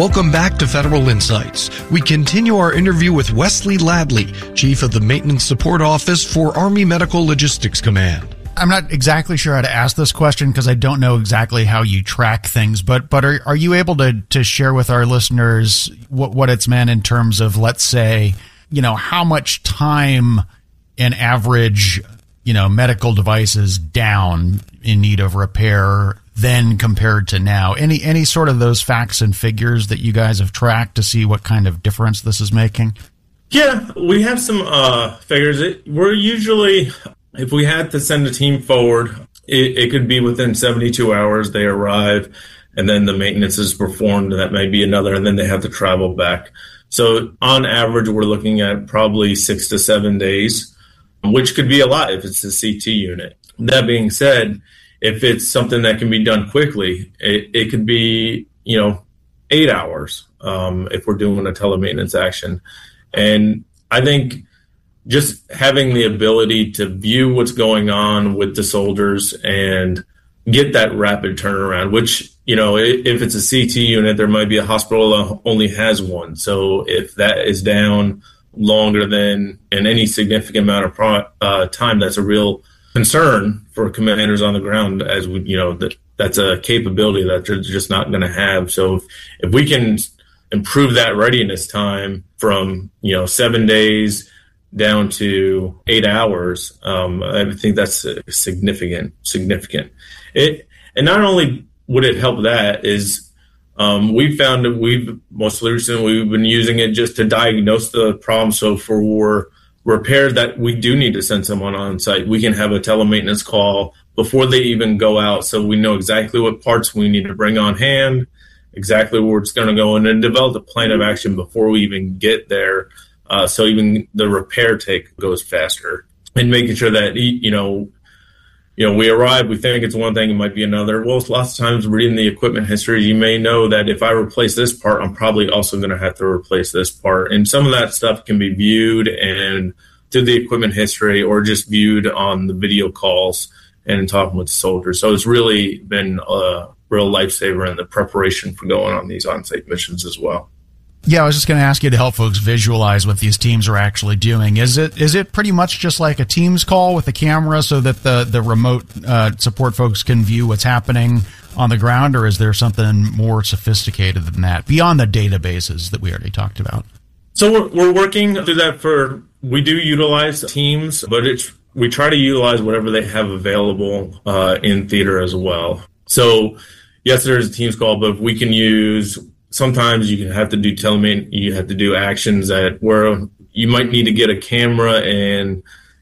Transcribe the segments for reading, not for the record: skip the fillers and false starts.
Welcome back to Federal Insights. We continue our interview with Wesley Ladley, Chief of the Maintenance Support Office for Army Medical Logistics Command. I'm not exactly sure how to ask this question because I don't know exactly how you track things, but are you able to share with our listeners what it's meant in terms of, let's say, how much time an average, medical device is down in need of repair then compared to now? Any sort of those facts and figures that you guys have tracked to see what kind of difference this is making? Yeah, we have some figures. We're usually, if we had to send a team forward, it could be within 72 hours they arrive, and then the maintenance is performed, and that may be another, and then they have to travel back. So on average, we're looking at probably 6 to 7 days, which could be a lot if it's a CT unit. That being said, if it's something that can be done quickly, it could be, 8 hours if we're doing a telemaintenance action. And I think just having the ability to view what's going on with the soldiers and get that rapid turnaround, which, if it's a CT unit, there might be a hospital that only has one. So if that is down longer than in any significant amount of time, that's a real concern for commanders on the ground, as we, that's a capability that they're just not going to have. So if we can improve that readiness time from, 7 days down to 8 hours, I think that's significant. And not only would it help that is, we found that most recently we've been using it just to diagnose the problem. So for repairs that we do need to send someone on site, we can have a telemaintenance call before they even go out, so we know exactly what parts we need to bring on hand, exactly where it's going to go, and then develop a plan of action before we even get there, so even the repair take goes faster. And making sure that, we arrive, we think it's one thing, it might be another. Well, lots of times reading the equipment history, you may know that if I replace this part, I'm probably also going to have to replace this part. And some of that stuff can be viewed and through the equipment history or just viewed on the video calls and talking with the soldiers. So it's really been a real lifesaver in the preparation for going on these on-site missions as well. Yeah, I was just going to ask you to help folks visualize what these teams are actually doing. Is it pretty much just like a Teams call with a camera so that the remote support folks can view what's happening on the ground, or is there something more sophisticated than that beyond the databases that we already talked about? So we're working through that. We do utilize Teams, but we try to utilize whatever they have available in theater as well. So yes, there's a Teams call, but we can use. Sometimes you have to do you have to do actions where you might need to get a camera and,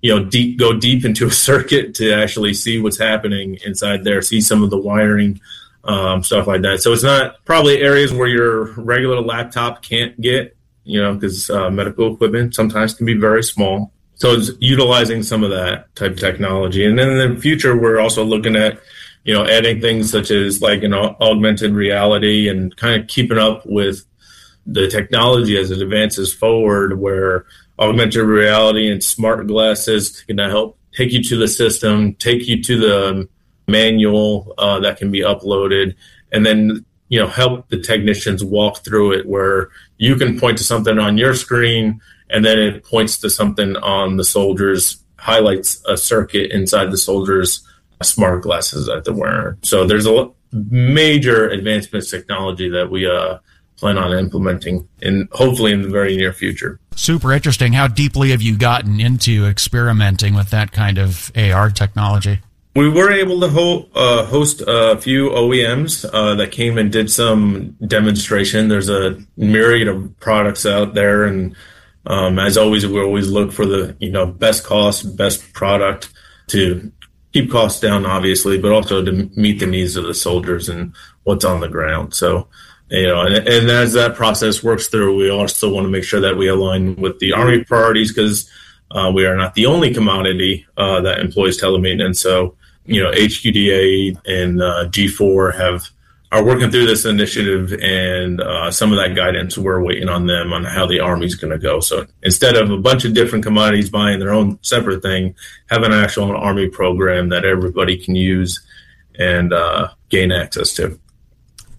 go deep into a circuit to actually see what's happening inside there, see some of the wiring, stuff like that. So it's not probably areas where your regular laptop can't get, because medical equipment sometimes can be very small. So it's utilizing some of that type of technology. And then in the future, we're also looking at, adding things such as like an augmented reality and kind of keeping up with the technology as it advances forward, where augmented reality and smart glasses can help take you to the system, take you to the manual that can be uploaded, and then, help the technicians walk through it, where you can point to something on your screen and then it points to something on the soldiers, highlights a circuit inside the soldiers' smart glasses that they're wearing. So there's a major advancement technology that we plan on implementing, and hopefully in the very near future. Super interesting. How deeply have you gotten into experimenting with that kind of AR technology? We were able to host a few OEMs that came and did some demonstration. There's a myriad of products out there, and as always, we always look for the best cost, best product to keep costs down, obviously, but also to meet the needs of the soldiers and what's on the ground. So, and as that process works through, we also want to make sure that we align with the Army priorities, because we are not the only commodity that employs telemaintenance. So, HQDA and G4 are working through this initiative, and some of that guidance, we're waiting on them on how the Army's going to go. So instead of a bunch of different commodities buying their own separate thing, have an actual Army program that everybody can use and gain access to.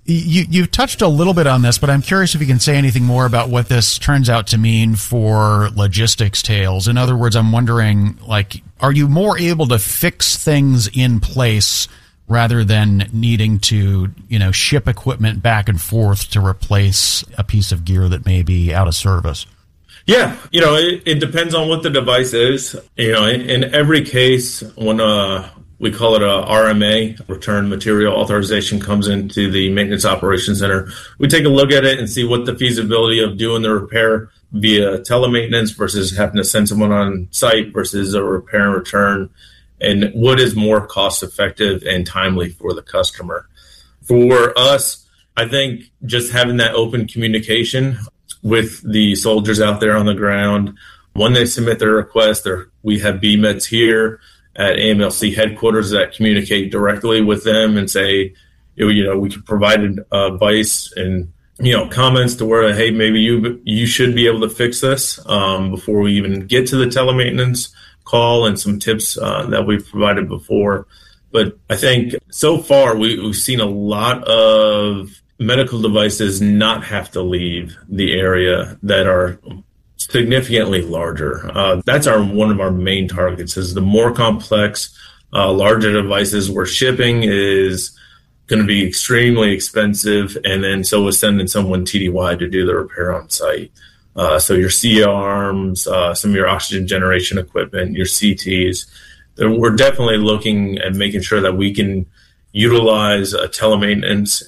You've touched a little bit on this, but I'm curious if you can say anything more about what this turns out to mean for logistics tails. In other words, I'm wondering, like, are you more able to fix things in place rather than needing to, ship equipment back and forth to replace a piece of gear that may be out of service? Yeah, it depends on what the device is. In every case, when we call it a RMA, Return Material Authorization, comes into the Maintenance Operations Center, we take a look at it and see what the feasibility of doing the repair via telemaintenance versus having to send someone on site versus a repair and return, and what is more cost effective and timely for the customer. For us, I think just having that open communication with the soldiers out there on the ground, when they submit their request, we have BMEDs here at AMLC headquarters that communicate directly with them and say, we can provide advice and comments to where, hey, maybe you should be able to fix this before we even get to the telemaintenance call, and some tips that we've provided before. But I think so far we've seen a lot of medical devices not have to leave the area that are significantly larger. That's one of our main targets, is the more complex, larger devices where shipping is going to be extremely expensive, and then so is sending someone TDY to do the repair on site. So your C-arms, some of your oxygen generation equipment, your CTs, we're definitely looking at making sure that we can utilize telemaintenance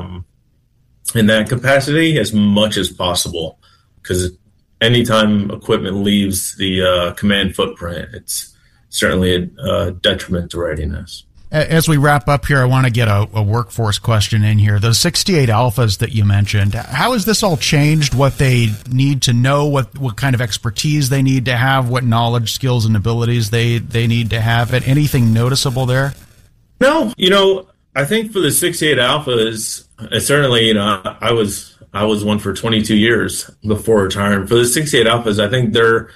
in that capacity as much as possible, because anytime equipment leaves the command footprint, it's certainly a detriment to readiness. As we wrap up here, I want to get a workforce question in here. Those 68 alphas that you mentioned, how has this all changed what they need to know, what kind of expertise they need to have, what knowledge, skills, and abilities they need to have? Anything noticeable there? No, I think for the 68 alphas, certainly, I was one for 22 years before retiring. For the 68 alphas, I think their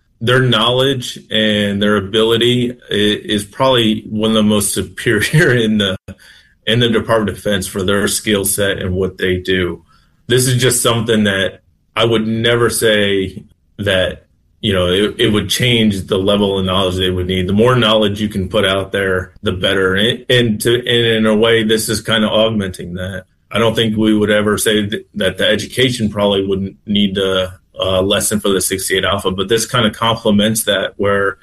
knowledge and their ability is probably one of the most superior in the Department of Defense for their skill set and what they do. This is just something that I would never say that, it would change the level of knowledge they would need. The more knowledge you can put out there, the better. And in a way, this is kind of augmenting that. I don't think we would ever say that the education probably wouldn't need to lesson for the 68 Alpha, but this kind of complements that, where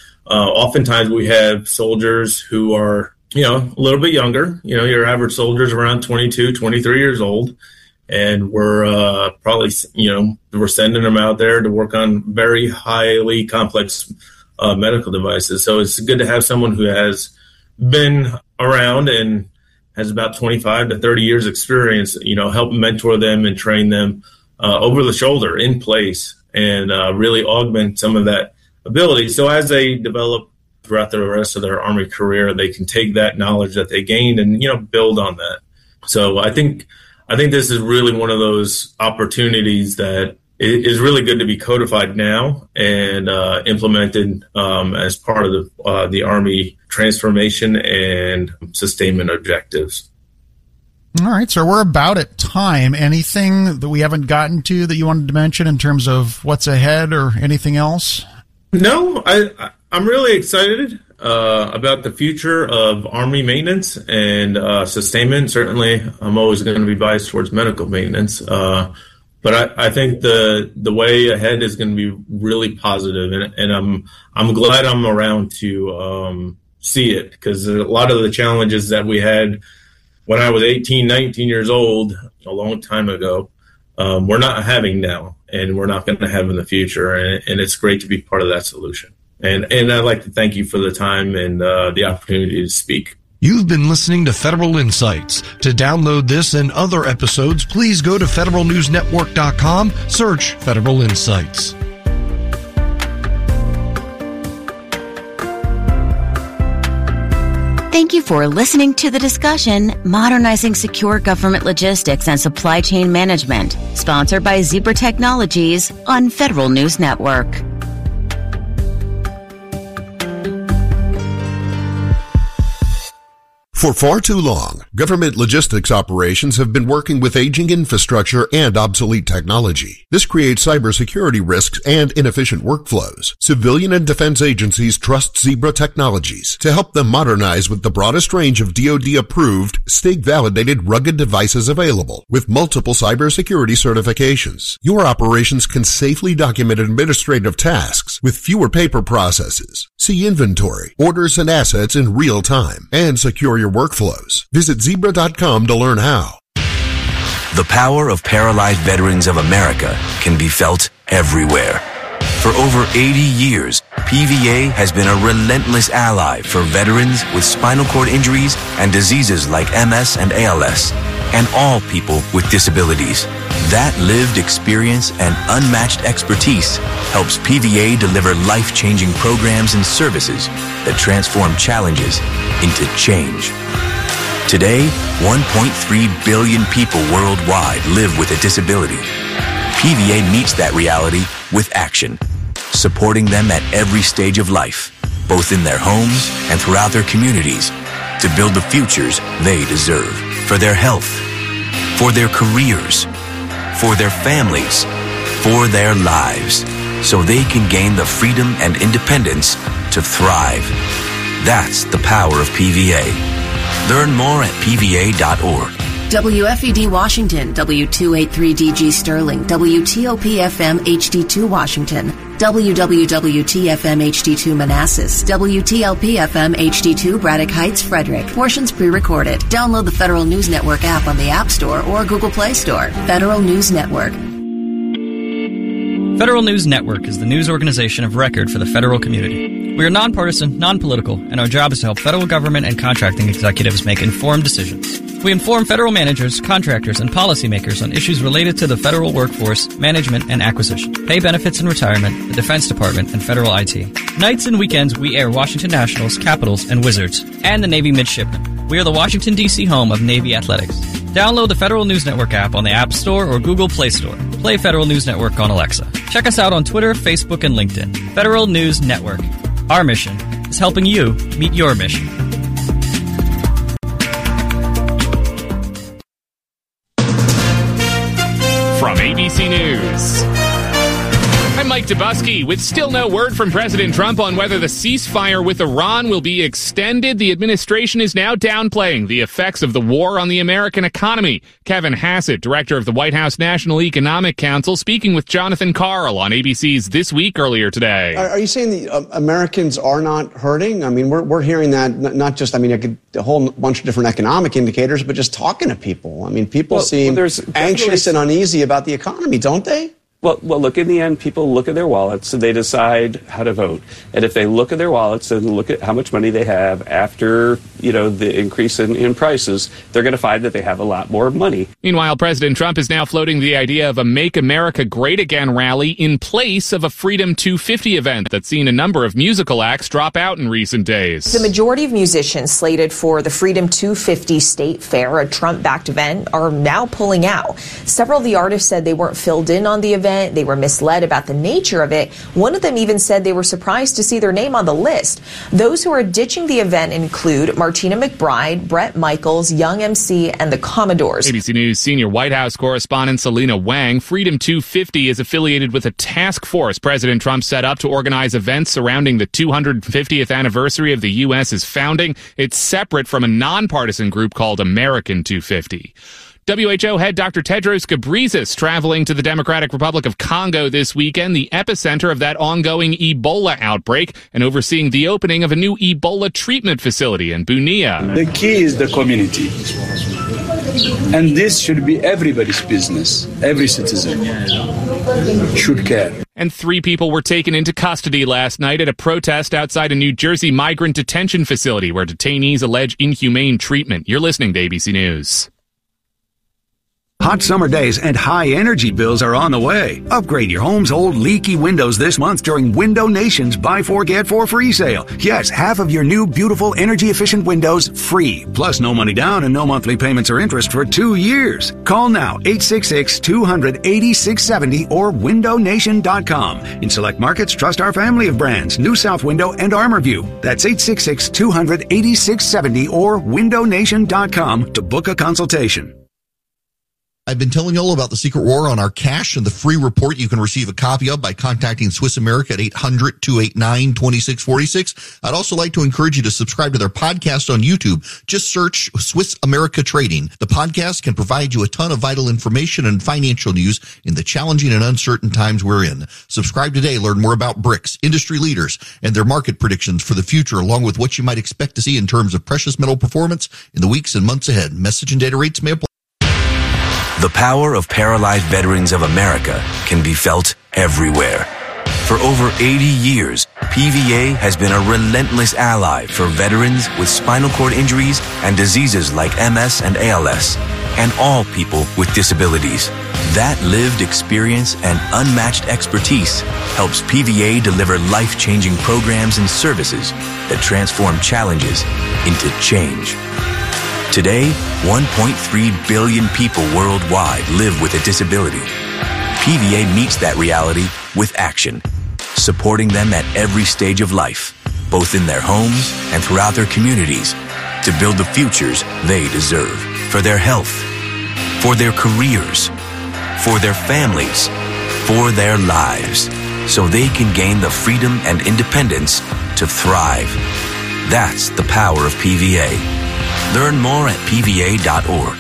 oftentimes we have soldiers who are, a little bit younger. Your average soldier's around 22, 23 years old, and we're probably, we're sending them out there to work on very highly complex medical devices. So it's good to have someone who has been around and has about 25 to 30 years experience, help mentor them and train them over the shoulder in place, and really augment some of that ability. So as they develop throughout the rest of their Army career, they can take that knowledge that they gained and, build on that. So I think this is really one of those opportunities that is really good to be codified now and implemented as part of the Army transformation and sustainment objectives. All right, so we're about at time. Anything that we haven't gotten to that you wanted to mention in terms of what's ahead or anything else? No, I'm really excited about the future of Army maintenance and sustainment. Certainly, I'm always going to be biased towards medical maintenance, but I think the way ahead is going to be really positive, and I'm glad I'm around to see it, because a lot of the challenges that we had when I was 18, 19 years old, a long time ago, we're not having now, and we're not going to have in the future. And it's great to be part of that solution. And I'd like to thank you for the time and the opportunity to speak. You've been listening to Federal Insights. To download this and other episodes, please go to federalnewsnetwork.com, search Federal Insights. Thank you for listening to the discussion, Modernizing Secure Government Logistics and Supply Chain Management, sponsored by Zebra Technologies on Federal News Network. For far too long, Government logistics operations have been working with aging infrastructure and obsolete technology. This creates cybersecurity risks and inefficient workflows. Civilian and defense agencies trust Zebra Technologies to help them modernize with the broadest range of DoD-approved, state-validated rugged devices available, with multiple cybersecurity certifications. Your operations can safely document administrative tasks with fewer paper processes. See inventory, orders, and assets in real time, and secure your workflows. Visit Zebra.com to learn how. The power of paralyzed veterans of America can be felt everywhere. For over 80 years, PVA has been a relentless ally for veterans with spinal cord injuries and diseases like MS and ALS, and all people with disabilities. That lived experience and unmatched expertise helps PVA deliver life-changing programs and services that transform challenges into change. Today, 1.3 billion people worldwide live with a disability. PVA meets that reality with action, supporting them at every stage of life, both in their homes and throughout their communities, to build the futures they deserve for their health, for their careers, for their families, for their lives, so they can gain the freedom and independence to thrive. That's the power of PVA. Learn more at pva.org. WFED Washington, W283DG Sterling, WTOP-FM HD2 Washington, WWWT-FM HD2 Manassas, WTLP-FM HD2 Braddock Heights, Frederick. Portions pre-recorded. Download the Federal News Network app on the App Store or Google Play Store. Federal News Network. Federal News Network is the news organization of record for the federal community. We are nonpartisan, non-political, and our job is to help federal government and contracting executives make informed decisions. We inform federal managers, contractors, and policymakers on issues related to the federal workforce, management, and acquisition, pay benefits and retirement, the Defense Department, and federal IT. Nights and weekends, we air Washington Nationals, Capitals, and Wizards, and the Navy Midshipmen. We are the Washington, D.C. home of Navy Athletics. Download the Federal News Network app on the App Store or Google Play Store. Play Federal News Network on Alexa. Check us out on Twitter, Facebook, and LinkedIn. Federal News Network. Our mission is helping you meet your mission. From ABC News, I'm Mike Dubusky. With still no word from President Trump on whether the ceasefire with Iran will be extended, the administration is now downplaying the effects of the war on the American economy. Kevin Hassett, director of the White House National Economic Council, speaking with Jonathan Karl on ABC's This Week earlier today. Are you saying the Americans are not hurting? I mean, we're hearing that not just, a whole bunch of different economic indicators, but just talking to people. I mean, people seem anxious and uneasy about the economy, don't they? Well, look, in the end, people look at their wallets and they decide how to vote. And if they look at their wallets and look at how much money they have after, the increase in prices, they're going to find that they have a lot more money. Meanwhile, President Trump is now floating the idea of a Make America Great Again rally in place of a Freedom 250 event that's seen a number of musical acts drop out in recent days. The majority of musicians slated for the Freedom 250 State Fair, a Trump-backed event, are now pulling out. Several of the artists said they weren't filled in on the event. They were misled about the nature of it. One of them even said they were surprised to see their name on the list. Those who are ditching the event include Martina McBride, Bret Michaels, Young MC, and the Commodores. ABC News senior White House correspondent Selena Wang. Freedom 250 is affiliated with a task force President Trump set up to organize events surrounding the 250th anniversary of the U.S.'s founding. It's separate from a nonpartisan group called American 250. WHO head Dr. Tedros Ghebreyesus traveling to the Democratic Republic of Congo this weekend, the epicenter of that ongoing Ebola outbreak, and overseeing the opening of a new Ebola treatment facility in Bunia. The key is the community. And this should be everybody's business. Every citizen should care. And 3 people were taken into custody last night at a protest outside a New Jersey migrant detention facility where detainees allege inhumane treatment. You're listening to ABC News. Hot summer days and high energy bills are on the way. Upgrade your home's old leaky windows this month during Window Nation's Buy 4 Get 4 free sale. Yes, half of your new beautiful energy efficient windows free. Plus no money down and no monthly payments or interest for 2 years. Call now 866-200-8670 or windownation.com. In select markets, trust our family of brands, New South Window and ArmorView. That's 866-200-8670 or windownation.com to book a consultation. I've been telling you all about the Secret War on our cash and the free report you can receive a copy of by contacting Swiss America at 800-289-2646. I'd also like to encourage you to subscribe to their podcast on YouTube. Just search Swiss America Trading. The podcast can provide you a ton of vital information and financial news in the challenging and uncertain times we're in. Subscribe today. Learn more about BRICS, industry leaders, and their market predictions for the future, along with what you might expect to see in terms of precious metal performance in the weeks and months ahead. Message and data rates may apply. The power of paralyzed veterans of America can be felt everywhere. For over 80 years, PVA has been a relentless ally for veterans with spinal cord injuries and diseases like MS and ALS, and all people with disabilities. That lived experience and unmatched expertise helps PVA deliver life-changing programs and services that transform challenges into change. Today, 1.3 billion people worldwide live with a disability. PVA meets that reality with action, supporting them at every stage of life, both in their homes and throughout their communities, to build the futures they deserve for their health, for their careers, for their families, for their lives, so they can gain the freedom and independence to thrive. That's the power of PVA. Learn more at PVA.org.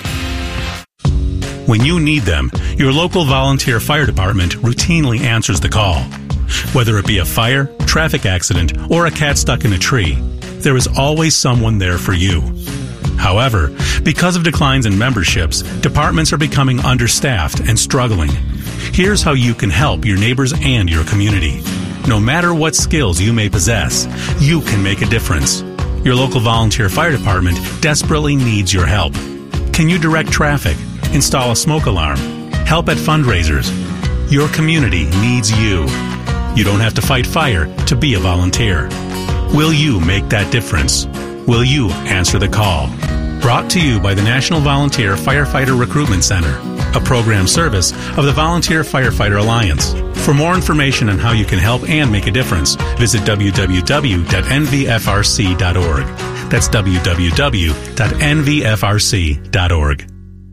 When you need them, your local volunteer fire department routinely answers the call. Whether it be a fire, traffic accident, or a cat stuck in a tree, there is always someone there for you. However, because of declines in memberships, departments are becoming understaffed and struggling. Here's how you can help your neighbors and your community. No matter what skills you may possess, you can make a difference. Your local volunteer fire department desperately needs your help. Can you direct traffic, install a smoke alarm, help at fundraisers? Your community needs you. You don't have to fight fire to be a volunteer. Will you make that difference? Will you answer the call? Brought to you by the National Volunteer Firefighter Recruitment Center, a program service of the Volunteer Firefighter Alliance. For more information on how you can help and make a difference, visit www.nvfrc.org. That's www.nvfrc.org.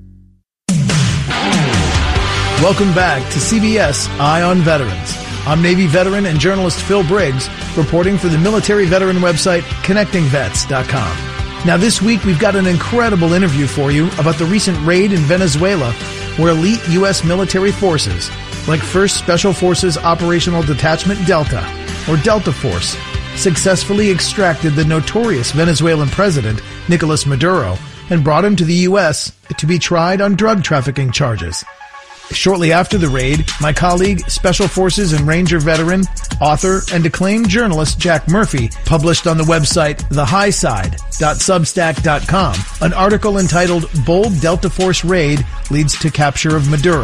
Welcome back to CBS Eye on Veterans. I'm Navy veteran and journalist Phil Briggs, reporting for the military veteran website connectingvets.com. Now this week we've got an incredible interview for you about the recent raid in Venezuela where elite U.S. military forces like 1st Special Forces Operational Detachment Delta, or Delta Force, successfully extracted the notorious Venezuelan president, Nicolas Maduro, and brought him to the U.S. to be tried on drug trafficking charges. Shortly after the raid, my colleague, Special Forces and Ranger veteran, author, and acclaimed journalist Jack Murphy published on the website thehighside.substack.com an article entitled Bold Delta Force Raid Leads to Capture of Maduro.